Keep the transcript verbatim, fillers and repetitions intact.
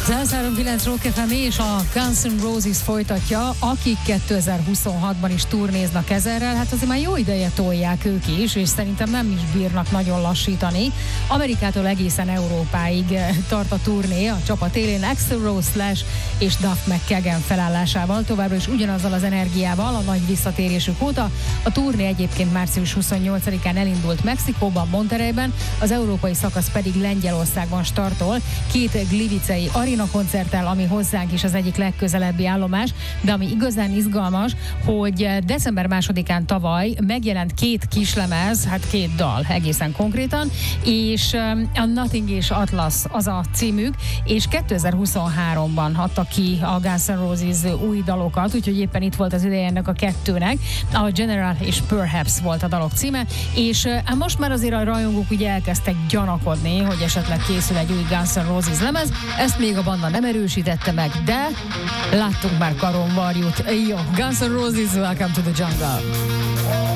száz három egész kilenc Rock ef em és a Guns N' Roses folytatja, akik kétezer-huszonhatban is turnéznak ezerrel, hát azért már jó ideje tolják ők is, és szerintem nem is bírnak nagyon lassítani. Amerikától egészen Európáig tart a turné, a csapat élén Axl Rose, Slash és Duff McKagan felállásával, továbbra is ugyanazzal az energiával a nagy visszatérésük óta. A turné egyébként március huszonnyolcadikán elindult Mexikóban, Monterreyben, az európai szakasz pedig Lengyelországban startol, két glivicei arena koncerttel, ami hozzánk is az egyik legközelebbi állomás, de ami igazán izgalmas, hogy december másodikán tavaly megjelent két kislemez, hát két dal egészen konkrétan, és a Nothing és Atlas az a címük, és kétezer-huszonháromban adta ki a Guns N' Roses új dalokat, úgyhogy éppen itt volt az ideje ennek a kettőnek. A General és Perhaps volt a dalok címe, és hát most már azért a rajongók ugye elkezdtek gyanakodni, hogy esetleg készül egy új Guns N' Roses lemez. Ezt még a banda nem erősítette meg, de láttunk már karonvarjút. Jó, Guns N' Roses, Welcome to the Jungle.